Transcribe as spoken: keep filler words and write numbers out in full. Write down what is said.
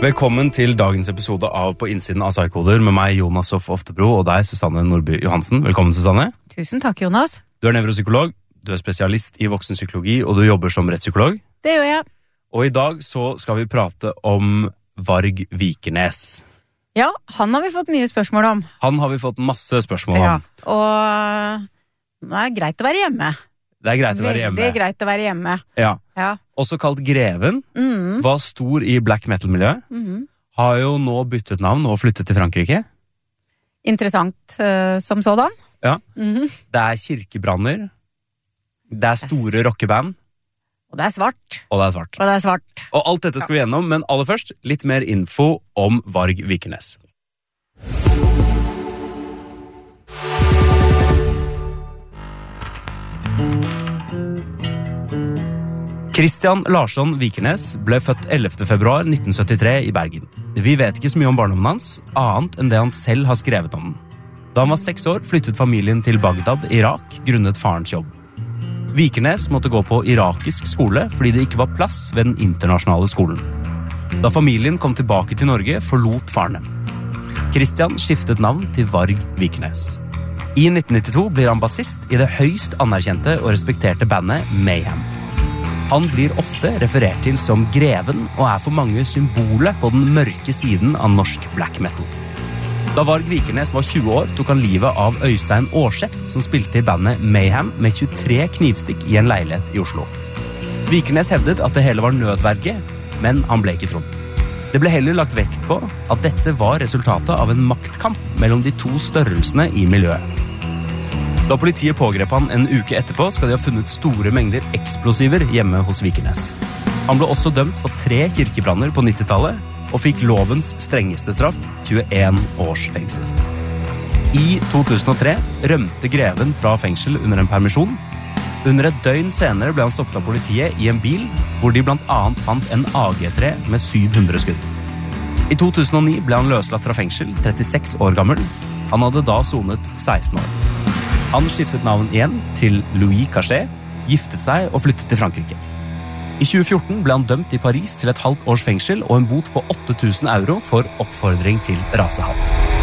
Velkommen til dagens episode av På innsiden av Psykoder med meg, Jonas Hoff Oftebro, og deg, Susanne Nordby Johansen. Velkommen, Susanne. Tusen takk, Jonas. Du er nevropsykolog, du er spesialist i voksenpsykologi, og du jobber som rettspsykolog. Det gjør jeg. Og i dag så skal vi prate om Varg Vikernes. Ja, han har vi fått mye spørsmål om. Han har vi fått masse spørsmål om. Ja, og det er greit å være hjemme. Det er greit å være hjemme. Veldig greit å være hjemme. Ja. Ja. Også kalt Greven, Mm. var stor i black metal-miljøet. Mm. Har jo nå byttet navn og flyttet til Frankrike. Interessant uh, som sådan. Ja. Mm. Det er kirkebranner. Det er store rockeband. Og det er svart. Og det er svart. Og det er svart. Og alt dette skal vi gjennom, men aller først litt mer info om Varg Vikernes. Christian Larsson Vikernes ble født ellevte februar nitten syttitre i Bergen. Vi vet ikke så mye om barndommen hans, annet enn det han selv har skrevet om den. Da han var seks år, flyttet familien til Bagdad, Irak, grunnet farens jobb. Vikernes måtte gå på irakisk skole fordi det ikke var plass ved den internasjonale skolen. Da familien kom tilbake til Norge, forlot faren dem. Christian skiftet navn til Varg Vikernes. I nitten nittito blir han bassist i det høyst anerkjente og respekterte bandet Mayhem. Han blir ofte referert til som Greven og er for mange symbolet på den mørke siden av norsk black metal. Da Varg Vikernes var tjue år, tok han livet av Øystein Aarseth, som spilte i bandet Mayhem med tjuetre knivstikk i en leilighet i Oslo. Vikernes hevdet at det hele var nødverge, men han ble ikke trodd. Det ble heller lagt vekt på at dette var resultatet av en maktkamp mellom de to størrelsene i miljøet. Da politiet pågrep han en uke etterpå, skal de ha funnet store mengder eksplosiver hjemme hos Vikernes. Han ble også dømt for tre kirkebranner på nittitallet, og fikk lovens strengeste straff, tjueen års fengsel. I to tusen og tre rømte Greven fra fengsel under en permisjon. Under et døgn senere ble han stoppet av politiet i en bil, hvor de blant annet fant en A G tre med syv hundre skudd. I to tusen og ni ble han løslatt fra fengsel, trettiseks år gammel. Han hadde da sonet seksten år. Han skiftet navn igjen til Louis Cachet, giftet seg og flyttet til Frankrike. I tjue fjorten ble han dømt i Paris til et halvt års fengsel og en bot på åtte tusen euro for oppfordring til rasehat.